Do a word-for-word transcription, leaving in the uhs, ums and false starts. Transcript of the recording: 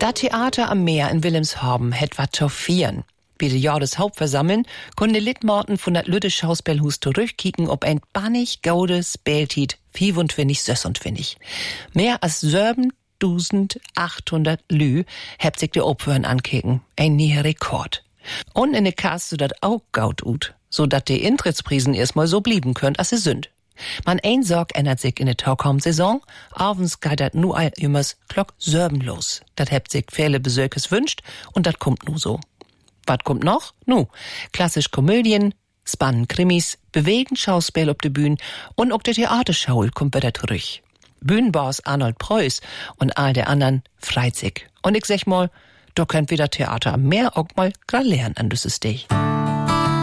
Das Theater am Meer in Wilhelmshaven het wat zu vieren. Bei der Jahreshauptversammlung konnte Litmarten von dat Lütte Schauspielhus zurückkicken ob ein bannig gaudes Bältit fünfundzwanzig sechsundzwanzig. Mehr als siebentausendachthundert Lü hebt sich die Opfern ankicken. Ein neuer Rekord. Und in der Cast so dat auch gaut ut, so dat die Eintrittsprisen erstmal so blieben könnt, als sie sind. Man ein Sorg ändert sich in der Talkhaum-Saison. Abends geht dat nu all immers klock Sörben los. Dat hebt sich viele Besökes wünscht und dat kommt nu so. Was kommt noch? Nu, klassisch Komödien, spannend Krimis, bewegend Schauspiel auf der Bühne und auch der Theaterschau kommt wieder zurück. Bühnenboss Arnold Preuß und all der anderen freut sich. Und ich sag mal, da könnt wieder Theater am Meer auch mal grad lernen an dieses Stich.